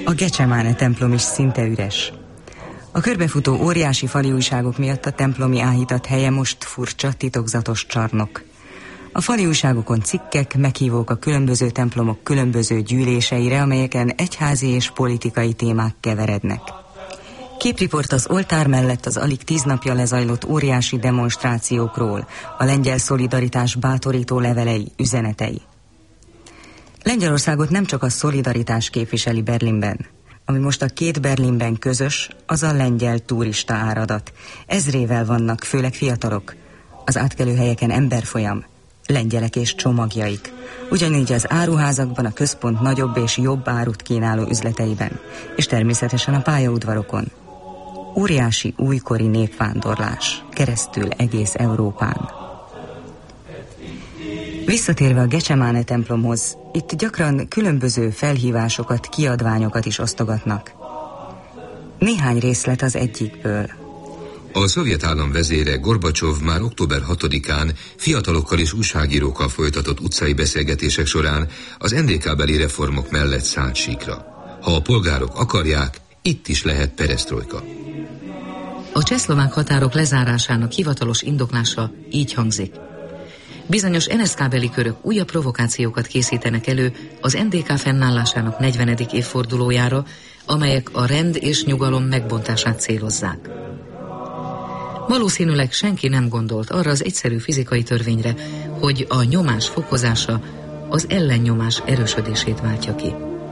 A Gecsemáne templom is szinte üres. A körbefutó óriási fali újságok miatt a templomi áhítat helye most furcsa, titokzatos csarnok. A fali újságokon cikkek, meghívók a különböző templomok különböző gyűléseire, amelyeken egyházi és politikai témák keverednek. Képriport az oltár mellett az alig 10 napja lezajlott óriási demonstrációkról, a lengyel szolidaritás bátorító levelei, üzenetei. Lengyelországot nem csak a szolidaritás képviseli Berlinben. Ami most a két Berlinben közös, az a lengyel turista áradat. Ezrével vannak, főleg fiatalok. Az átkelőhelyeken emberfolyam, lengyelek és csomagjaik. Ugyanígy az áruházakban, a központ nagyobb és jobb árut kínáló üzleteiben. És természetesen a pályaudvarokon. Óriási újkori népvándorlás, keresztül egész Európán. Visszatérve a Gecsemáne templomhoz, itt gyakran különböző felhívásokat, kiadványokat is osztogatnak. Néhány részlet az egyikből. A szovjet állam vezére Gorbacsov már október 6-án fiatalokkal és újságírókkal folytatott utcai beszélgetések során az NDK-beli reformok mellett szállt síkra. Ha a polgárok akarják, itt is lehet peresztrojka. A csehszlovák határok lezárásának hivatalos indoklása így hangzik. Bizonyos NSZK-beli körök újabb provokációkat készítenek elő az NDK fennállásának 40. évfordulójára, amelyek a rend és nyugalom megbontását célozzák. Valószínűleg senki nem gondolt arra az egyszerű fizikai törvényre, hogy a nyomás fokozása az ellennyomás erősödését váltja ki.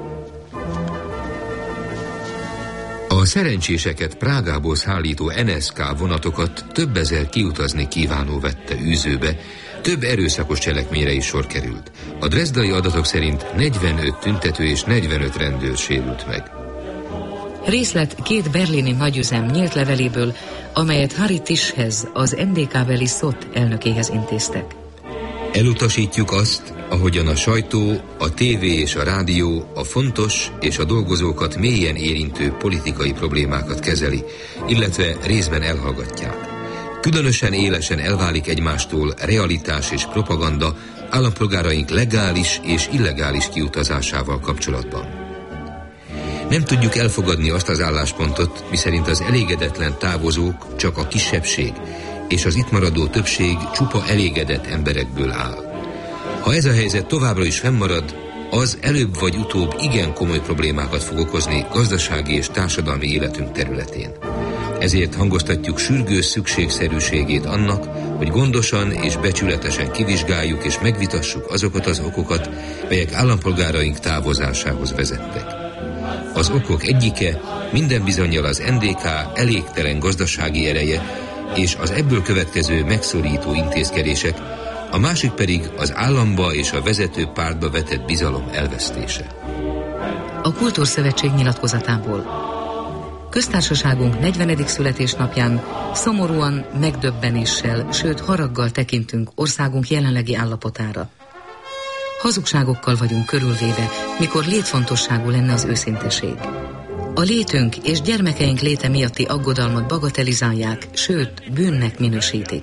A szerencséseket Prágából szállító NSK vonatokat több ezer kiutazni kívánó vette űzőbe, több erőszakos cselekményre is sor került. A drezdai adatok szerint 45 tüntető és 45 rendőr sérült meg. Részlet két berlini nagyüzem nyílt leveléből, amelyet Harry Tischhez, az NDK-beli SZOT elnökéhez intéztek. Elutasítjuk azt, ahogyan a sajtó, a tévé és a rádió a fontos és a dolgozókat mélyen érintő politikai problémákat kezeli, illetve részben elhallgatják. Különösen élesen elválik egymástól realitás és propaganda állampolgáraink legális és illegális kiutazásával kapcsolatban. Nem tudjuk elfogadni azt az álláspontot, miszerint az elégedetlen távozók csak a kisebbség, és az itt maradó többség csupa elégedett emberekből áll. Ha ez a helyzet továbbra is fennmarad, az előbb vagy utóbb igen komoly problémákat fog okozni gazdasági és társadalmi életünk területén. Ezért hangoztatjuk sürgős szükségszerűségét annak, hogy gondosan és becsületesen kivizsgáljuk és megvitassuk azokat az okokat, melyek állampolgáraink távozásához vezettek. Az okok egyike minden bizonnyal az NDK elégtelen gazdasági ereje és az ebből következő megszorító intézkedések, a másik pedig az államba és a vezető pártba vetett bizalom elvesztése. A Kultúrszövetség nyilatkozatából. Köztársaságunk 40. születésnapján szomorúan, megdöbbenéssel, sőt haraggal tekintünk országunk jelenlegi állapotára. Hazugságokkal vagyunk körülvéve, mikor létfontosságú lenne az őszinteség. A létünk és gyermekeink léte miatti aggodalmat bagatelizálják, sőt, bűnnek minősítik.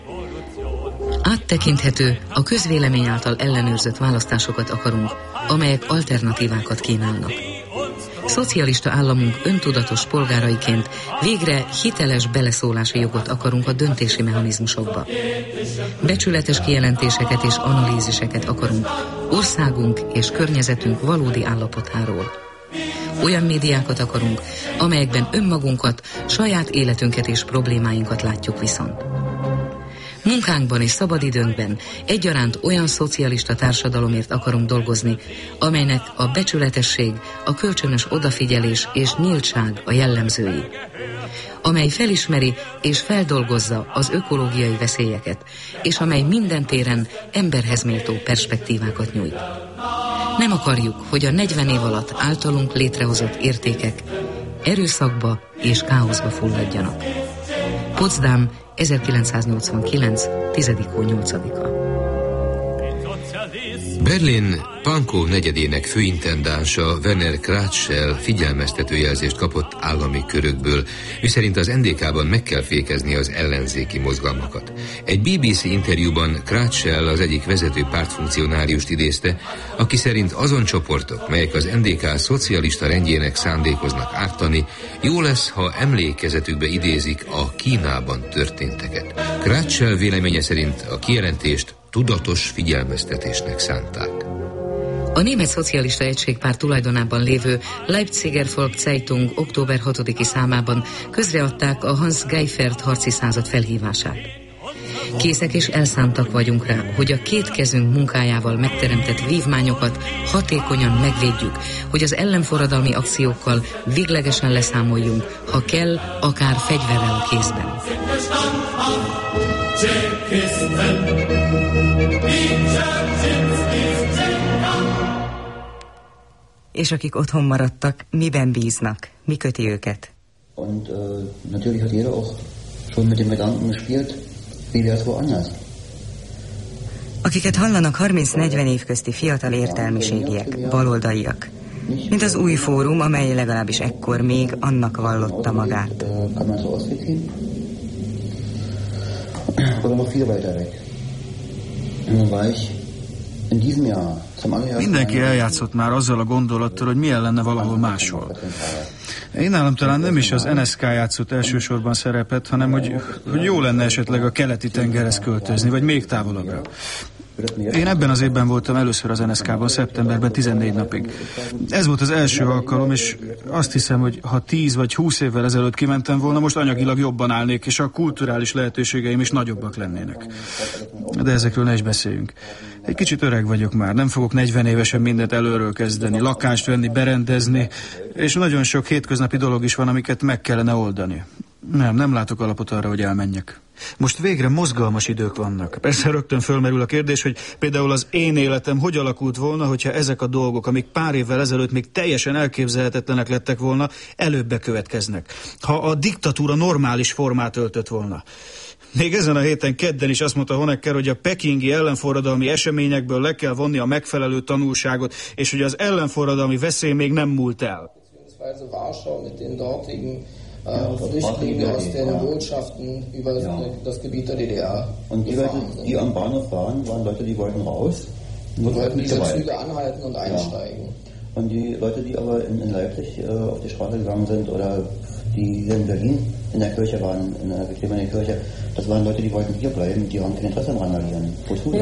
Áttekinthető, a közvélemény által ellenőrzött választásokat akarunk, amelyek alternatívákat kínálnak. Szocialista államunk öntudatos polgáraiként végre hiteles beleszólási jogot akarunk a döntési mechanizmusokba. Becsületes kijelentéseket és analíziseket akarunk országunk és környezetünk valódi állapotáról. Olyan médiákat akarunk, amelyekben önmagunkat, saját életünket és problémáinkat látjuk viszont. Munkánkban és szabadidőnkben egyaránt olyan szocialista társadalomért akarunk dolgozni, amelynek a becsületesség, a kölcsönös odafigyelés és nyíltság a jellemzői. Amely felismeri és feldolgozza az ökológiai veszélyeket, és amely minden téren emberhez méltó perspektívákat nyújt. Nem akarjuk, hogy a 40 év alatt általunk létrehozott értékek erőszakba és káoszba fulladjanak. Potsdam, 1989. 10. hó 8-a. Berlin Pankow negyedének főintendánsa Werner Kratschel figyelmeztető jelzést kapott állami körökből, miszerint az NDK-ban meg kell fékezni az ellenzéki mozgalmakat. Egy BBC interjúban Kratschel az egyik vezető pártfunkcionáriust idézte, aki szerint azon csoportok, melyek az NDK szocialista rendjének szándékoznak ártani, jó lesz, ha emlékezetükbe idézik a Kínában történteket. Kratschel véleménye szerint a kijelentést tudatos figyelmeztetésnek szánták. A Német Szocialista Egységpárt tulajdonában lévő Leipziger Volkszeitung október 6-i számában közreadták a Hans Geifert harci század felhívását. Készek és elszántak vagyunk rá, hogy a két kezünk munkájával megteremtett vívmányokat hatékonyan megvédjük, hogy az ellenforradalmi akciókkal véglegesen leszámoljunk, ha kell, akár fegyverrel a kézben. És akik otthon maradtak, miben bíznak? Mi köti őket? Und natürlich hat jeder auch schon mit dem Gedanken gespielt, wie wär's woanders. Akiket hallanak 30-40 év közti fiatal értelmiségiek, baloldaliak, mint az új fórum, amely legalábbis ekkor még annak vallotta magát. Kann man so ausziehen? Oder noch viel weiter weg. Und dann war ich in diesem Jahr. Mindenki eljátszott már azzal a gondolattal, hogy milyen lenne valahol máshol. Én nálam talán nem is az NSK játszott elsősorban szerepet, hanem hogy jó lenne esetleg a keleti tengerhez költözni, vagy még távolabbra. Én ebben az évben voltam először az NSK-ban, szeptemberben 14 napig. Ez volt az első alkalom, és azt hiszem, hogy ha 10 vagy 20 évvel ezelőtt kimentem volna, most anyagilag jobban állnék, és a kulturális lehetőségeim is nagyobbak lennének. De ezekről ne is beszéljünk. Egy kicsit öreg vagyok már, nem fogok 40 évesen mindent előről kezdeni, lakást venni, berendezni, és nagyon sok hétköznapi dolog is van, amiket meg kellene oldani. Nem látok alapot arra, hogy elmenjek. Most végre mozgalmas idők vannak. Persze rögtön fölmerül a kérdés, hogy például az én életem hogy alakult volna, hogyha ezek a dolgok, amik pár évvel ezelőtt még teljesen elképzelhetetlenek lettek volna, előbb bekövetkeznek. Ha a diktatúra normális formát öltött volna. Még ezen a héten kedden is azt mondta Honecker, hogy a pekingi ellenforradalmi eseményekből le kell vonni a megfelelő tanulságot, és hogy az ellenforradalmi veszély még nem múlt el. Flüchtlinge aus den Botschaften über das Gebiet der DDR. Und die Leute, die am Bahnhof waren Leute, die wollten raus. Die wollten diese Züge anhalten und einsteigen. Und die Leute, die aber in Leipzig auf die Straße gegangen sind oder die hier in Berlin in der Kirche waren, in der Geklebernen Kirche, das waren Leute, die wollten hier bleiben, die haben kein Interesse am Randalieren.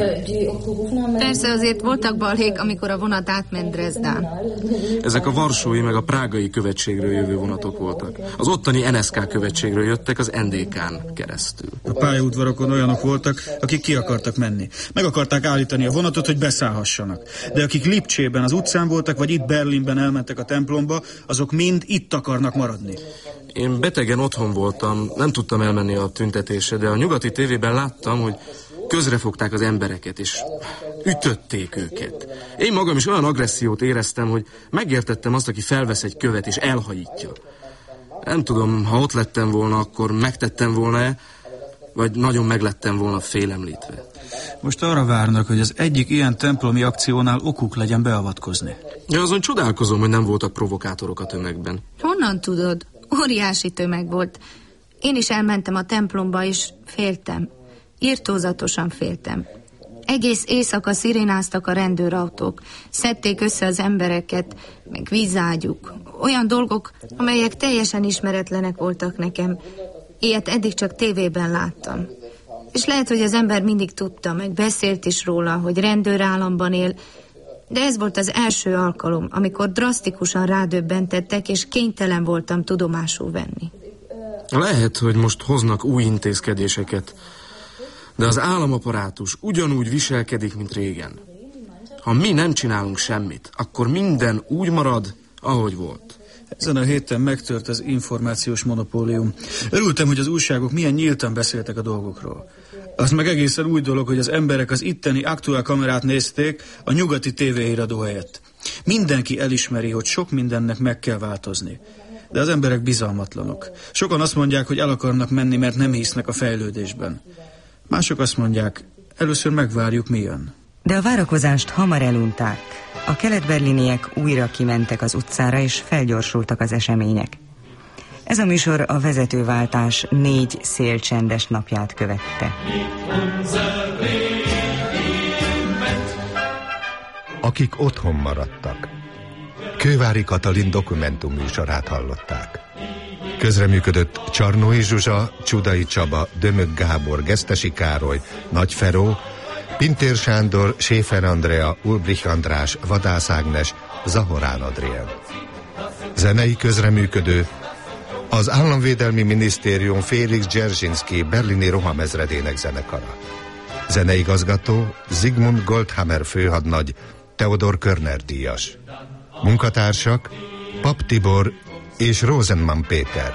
Persze azért voltak balhék, amikor a vonat átment Dresdán. Ezek a varsói meg a prágai követségről jövő vonatok voltak. Az ottani NSK követségről jöttek az NDK-n keresztül. A pályaudvarokon olyanok voltak, akik ki akartak menni. Meg akarták állítani a vonatot, hogy beszállhassanak. De akik Lipcsében az utcán voltak, vagy itt Berlinben elmentek a templomba, azok mind itt akarnak maradni. Én betegen otthon voltam, nem tudtam elmenni a tüntetésre, de a nyugati tévében láttam, hogy közrefogták az embereket, és ütötték őket. Én magam is olyan agressziót éreztem, hogy megértettem azt, aki felvesz egy követ és elhajítja. Nem tudom, ha ott lettem volna, akkor megtettem volna-e, vagy nagyon meglettem volna félemlítve. Most arra várnak, hogy az egyik ilyen templomi akciónál okuk legyen beavatkozni. Ja, azon csodálkozom, hogy nem voltak provokátorok a tömegben. Honnan tudod? Óriási tömeg volt. Én is elmentem a templomba, és féltem. Irtózatosan féltem. Egész éjszaka szirénáztak a rendőrautók. Szedték össze az embereket, meg vízágyuk. Olyan dolgok, amelyek teljesen ismeretlenek voltak nekem. Ilyet eddig csak tévében láttam. És lehet, hogy az ember mindig tudta, meg beszélt is róla, hogy rendőrállamban él, de ez volt az első alkalom, amikor drasztikusan rádöbbentettek, és kénytelen voltam tudomásul venni. Lehet, hogy most hoznak új intézkedéseket, de az államaparátus ugyanúgy viselkedik, mint régen. Ha mi nem csinálunk semmit, akkor minden úgy marad, ahogy volt. Ezen a héten megtört az információs monopólium. Örültem, hogy az újságok milyen nyíltan beszéltek a dolgokról. Az meg egészen új dolog, hogy az emberek az itteni aktuál kamerát nézték a nyugati tévéhíradó helyett. Mindenki elismeri, hogy sok mindennek meg kell változni. De az emberek bizalmatlanok. Sokan azt mondják, hogy el akarnak menni, mert nem hisznek a fejlődésben. Mások azt mondják, először megvárjuk, mi jön. De a várakozást hamar elunták. A kelet-berliniek újra kimentek az utcára, és felgyorsultak az események. Ez a műsor a vezetőváltás 4 szélcsendes napját követte. Akik otthon maradtak. Kővári Katalin dokumentumműsorát hallották. Közreműködött Csarnói Zsuzsa, Csudai Csaba, Dömök Gábor, Gesztesi Károly, Nagy Feró, Pintér Sándor, Schäfer Andrea, Ulbrich András, Vadász Ágnes, Zahorán Adrien. Zenei közreműködő az Államvédelmi Minisztérium Félix Dzerzsinszky berlini rohamezredének zenekara. Zeneigazgató Zygmunt Goldhammer főhadnagy, Theodor Körner díjas. Munkatársak Pap Tibor és Rosenmann Péter.